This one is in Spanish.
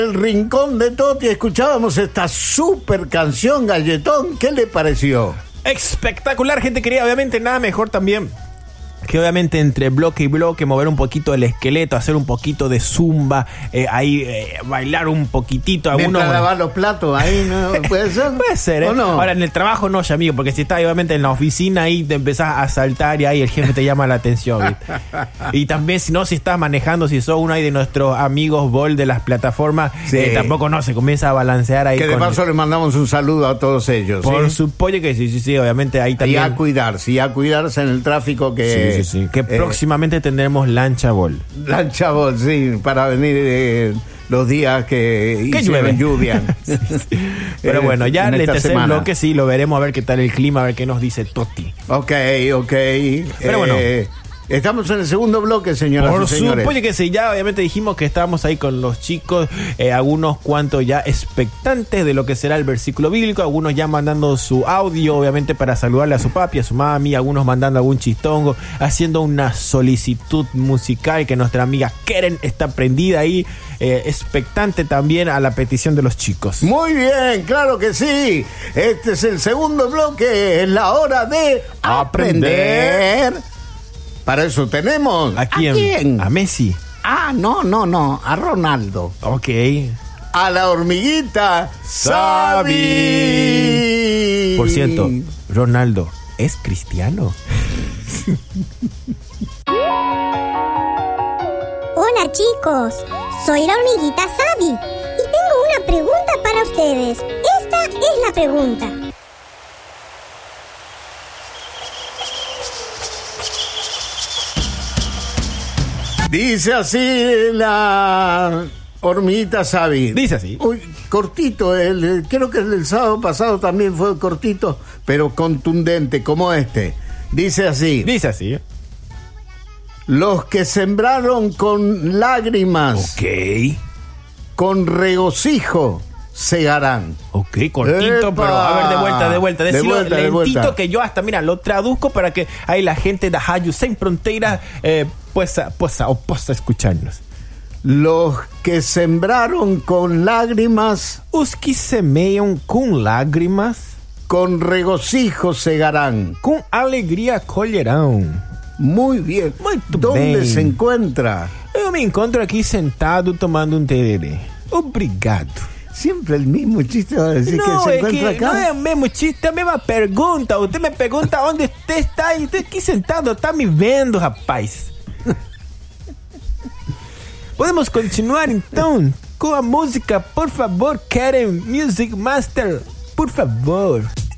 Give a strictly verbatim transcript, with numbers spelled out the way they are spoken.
El rincón de Toti escuchábamos esta super canción, Galletón. ¿Qué le pareció? Espectacular, gente querida. Obviamente nada mejor también que obviamente entre bloque y bloque mover un poquito el esqueleto, hacer un poquito de zumba, eh, ahí eh, bailar un poquitito. Mientras algunos... lavar los platos ahí, ¿no? ¿Puede ser? Puede ser, ¿eh? ¿O no? Ahora en el trabajo no, ya amigo, porque si estás obviamente en la oficina ahí te empezás a saltar y ahí el jefe te llama la atención, ¿viste? Y también si no, si estás manejando, si sos uno ahí de nuestros amigos Bol de las plataformas, sí. eh, tampoco no, se comienza a balancear ahí. Que de con paso el... le mandamos un saludo a todos ellos. Por ¿sí? supuesto que sí, sí, sí, obviamente ahí también. Y a cuidarse, y a cuidarse en el tráfico que... Sí, sí, sí, que eh, próximamente tendremos lancha Bol. Lancha Bol, sí, para venir eh, los días que ¿Qué hicieron llueve? lluvia. Sí, sí. Pero eh, bueno, ya en el tercer semana. bloque sí lo veremos, a ver qué tal el clima, a ver qué nos dice Toti. Ok, ok. Pero bueno. Eh, estamos en el segundo bloque, señoras Por y señores. supuesto que sí, ya obviamente dijimos que estábamos ahí con los chicos, eh, algunos cuantos ya expectantes de lo que será el versículo bíblico, algunos ya mandando su audio, obviamente para saludarle a su papi, a su mami, algunos mandando algún chistongo, haciendo una solicitud musical que nuestra amiga Keren está prendida ahí, eh, expectante también a la petición de los chicos. Muy bien, claro que sí. Este es el segundo bloque, es la hora de aprender. Aprender. Para eso tenemos... ¿A quién? ¿A quién? A Messi. Ah, no, no, no, a Ronaldo. Ok. A la hormiguita Sabi. Por cierto, Ronaldo, ¿es cristiano? Hola chicos, soy la hormiguita Sabi y tengo una pregunta para ustedes. Esta es la pregunta. Dice así la hormiguita Sabi. Dice así. Uy, cortito, el, el- creo que el del sábado pasado también fue cortito, pero contundente como este. Dice así. Dice así. Los que sembraron con lágrimas, Ok. con regocijo, segarán. Ok, cortito, ¡Epa! pero a ver, de vuelta, de vuelta. De Decilo vuelta, de lentito vuelta. que yo hasta, mira, lo traduzco para que ahí la gente de Hayu Sem Fronteira eh, pueda, pueda, o pueda escucharnos. Los que sembraron con lágrimas, Os que semeiam com lágrimas, con regocijo segarán. com alegria colherão. Muy bien. Muito ¿Dónde bem. se encuentra? Eu me encontro aqui sentado tomando um tererê. Obrigado. Siempre el mismo chiste va a decir No, que se es encuentra que acá. no es el mismo chiste, a mesma pergunta. Usted me pergunta onde usted está e usted aqui sentado tá me vendo, rapaz. Podemos continuar então com a música, por favor, Keren Music Master, por favor.